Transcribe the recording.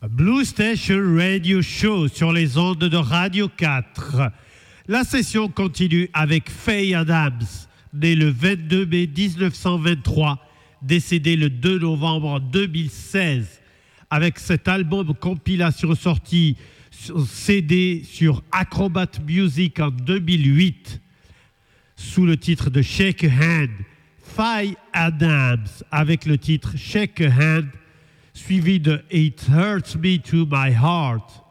Blue Station Radio Show sur les ondes de Radio 4. La session continue avec Faye Adams, née le 22 mai 1923, décédée le 2 novembre 2016, avec cet album compilation sorti sur CD sur Acrobat Music en 2008, sous le titre de Shake a Hand. Faye Adams avec le titre Shake a Hand, suivi de It Hurts Me to My Heart.